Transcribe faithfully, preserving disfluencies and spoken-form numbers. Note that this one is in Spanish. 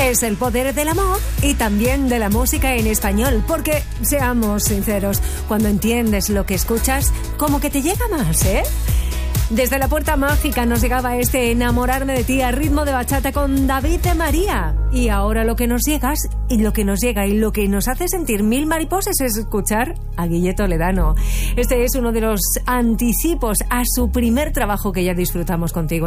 Es el poder del amor y también de la música en español, porque, seamos sinceros, cuando entiendes lo que escuchas, como que te llega más, ¿eh? Desde la Puerta Mágica nos llegaba este Enamorarme de ti a ritmo de bachata con David de María. Y ahora lo que nos llega y lo que nos llega y lo que nos hace sentir mil mariposas es escuchar a Guille Toledano. Este es uno de los anticipos a su primer trabajo que ya disfrutamos contigo.